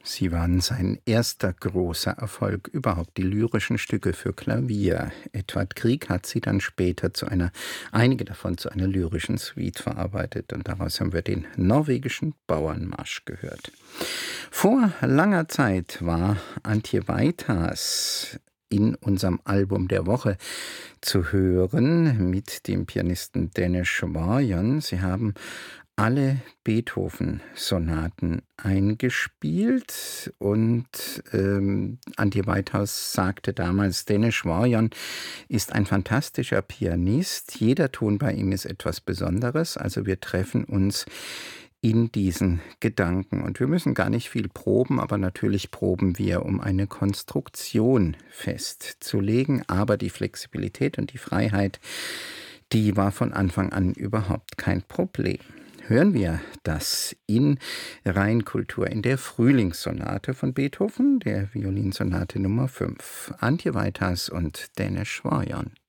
Sie waren sein erster großer Erfolg überhaupt, die lyrischen Stücke für Klavier. Edvard Grieg hat sie dann später einige davon zu einer lyrischen Suite verarbeitet und daraus haben wir den norwegischen Bauernmarsch gehört. Vor langer Zeit war Antje Weitas in unserem Album der Woche zu hören mit dem Pianisten Dennis Warjon. Sie haben alle Beethoven-Sonaten eingespielt und Antje Weithaus sagte damals, Dennis Warjon ist ein fantastischer Pianist. Jeder Ton bei ihm ist etwas Besonderes. Also wir treffen uns in diesen Gedanken. Und wir müssen gar nicht viel proben, aber natürlich proben wir, um eine Konstruktion festzulegen. Aber die Flexibilität und die Freiheit, die war von Anfang an überhaupt kein Problem. Hören wir das in Rheinkultur, in der Frühlingssonate von Beethoven, der Violinsonate Nummer 5. Antje Weitas und Dennis Warjon.